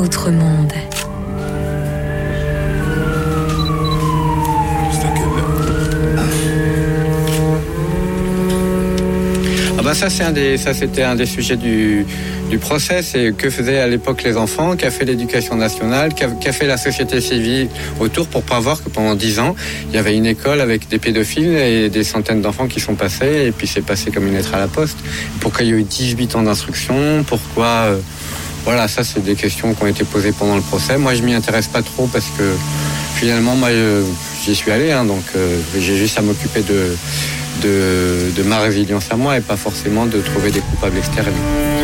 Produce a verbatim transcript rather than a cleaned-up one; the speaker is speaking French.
autre monde. Ah bah ça c'est un des ça c'était un des sujets du du procès, c'est que faisaient à l'époque les enfants, qu'a fait l'éducation nationale, qu'a, qu'a fait la société civile autour pour pas voir que pendant dix ans il y avait une école avec des pédophiles et des centaines d'enfants qui sont passés et puis c'est passé comme une lettre à la poste. Pourquoi il y a eu dix-huit ans d'instruction, pourquoi euh, voilà, ça c'est des questions qui ont été posées pendant le procès. Moi je m'y intéresse pas trop parce que finalement moi je, j'y suis allé hein, donc euh, j'ai juste à m'occuper de De, de ma résilience à moi et pas forcément de trouver des coupables extérieurs.